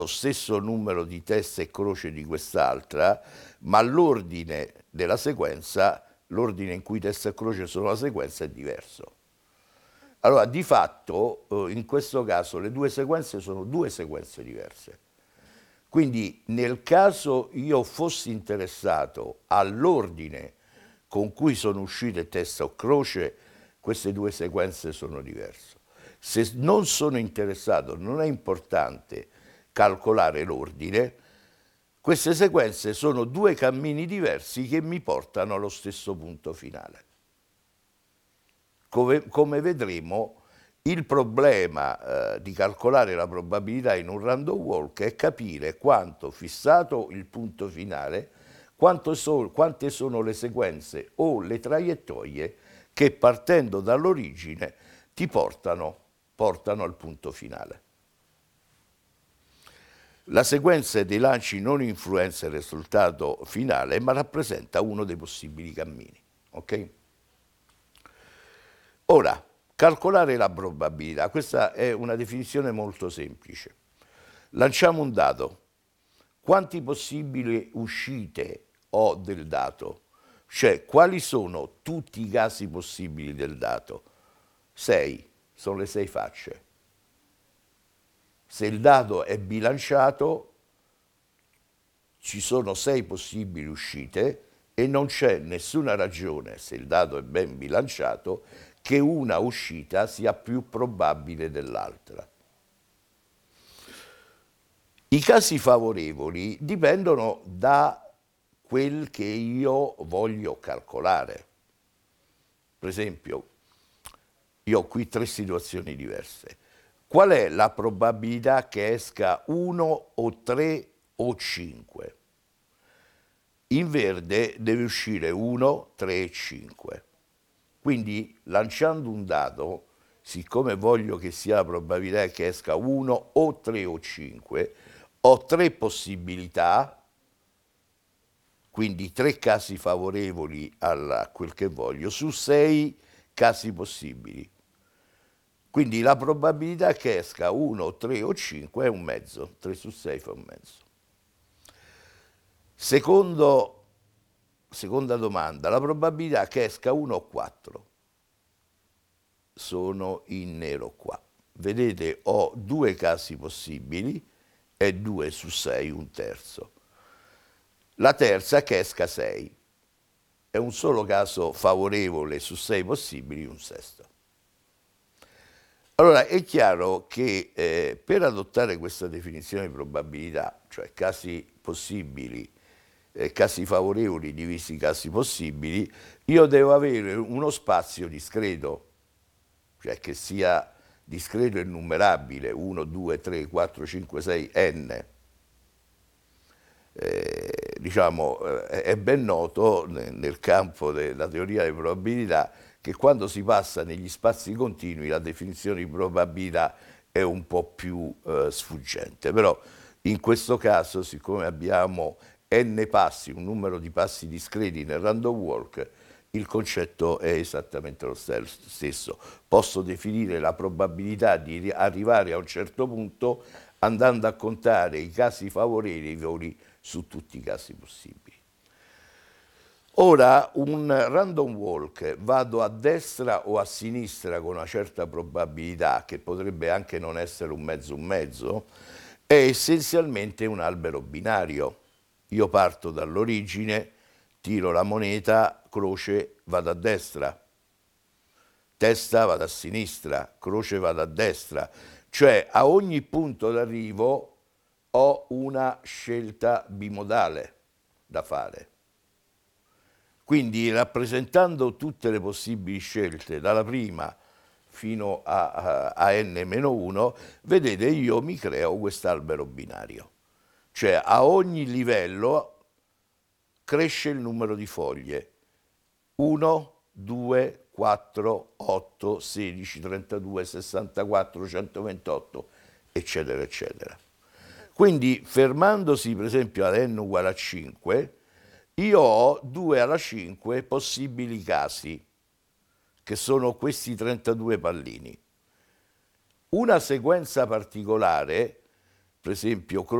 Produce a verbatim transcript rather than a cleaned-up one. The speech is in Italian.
lo stesso numero di testa e croce di quest'altra, ma l'ordine della sequenza, l'ordine in cui testa e croce sono la sequenza è diverso. Allora, di fatto, eh, in questo caso, le due sequenze sono due sequenze diverse. Quindi, nel caso io fossi interessato all'ordine con cui sono uscite testa o croce, queste due sequenze sono diverse. Se non sono interessato, non è importante calcolare l'ordine, queste sequenze sono due cammini diversi che mi portano allo stesso punto finale. Come, come vedremo, il problema eh, di calcolare la probabilità in un random walk è capire quanto, fissato il punto finale, quanto so, quante sono le sequenze o le traiettorie che partendo dall'origine ti portano, portano al punto finale. La sequenza dei lanci non influenza il risultato finale, ma rappresenta uno dei possibili cammini. Ok? Ora, calcolare la probabilità, questa è una definizione molto semplice. Lanciamo un dado. Quanti possibili uscite ho del dato? Cioè, quali sono tutti i casi possibili del dato? Sei, sono le sei facce. Se il dado è bilanciato, ci sono sei possibili uscite e non c'è nessuna ragione, se il dado è ben bilanciato, che una uscita sia più probabile dell'altra. I casi favorevoli dipendono da quel che io voglio calcolare. Per esempio, io ho qui tre situazioni diverse. Qual è la probabilità che esca uno o tre o cinque? In verde deve uscire uno, tre e cinque. Quindi lanciando un dado, siccome voglio che sia la probabilità che esca uno o tre o cinque, ho tre possibilità, quindi tre casi favorevoli a quel che voglio, su sei casi possibili. Quindi la probabilità che esca uno, tre o cinque è un mezzo, tre su sei fa un mezzo. Secondo Seconda domanda, la probabilità che esca uno o quattro. Sono in nero qua. Vedete, ho due casi possibili e due su sei, un terzo. La terza che esca sei. È un solo caso favorevole su sei possibili, un sesto. Allora, è chiaro che eh, per adottare questa definizione di probabilità, cioè casi possibili, Eh, casi favorevoli divisi casi possibili, io devo avere uno spazio discreto, cioè che sia discreto e numerabile, uno, due, tre, quattro, cinque, sei, n. Eh, diciamo, eh, è ben noto nel, nel campo della teoria delle probabilità che quando si passa negli spazi continui la definizione di probabilità è un po' più eh, sfuggente, però in questo caso, siccome abbiamo n passi, un numero di passi discreti nel random walk, il concetto è esattamente lo stesso. Posso definire la probabilità di arrivare a un certo punto andando a contare i casi favorevoli su tutti i casi possibili. Ora, un random walk, vado a destra o a sinistra con una certa probabilità, che potrebbe anche non essere un mezzo un mezzo, è essenzialmente un albero binario. Io parto dall'origine, tiro la moneta, croce, vado a destra, testa vado a sinistra, croce vado a destra, cioè a ogni punto d'arrivo ho una scelta bimodale da fare. Quindi rappresentando tutte le possibili scelte, dalla prima fino a, a, a n meno uno, vedete io mi creo quest'albero binario. Cioè a ogni livello cresce il numero di foglie, uno, due, quattro, otto, sedici, trentadue, sessantaquattro, centoventotto, eccetera, eccetera. Quindi fermandosi per esempio ad n uguale a cinque, io ho due alla cinque possibili casi, che sono questi trentadue pallini. Una sequenza particolare per esempio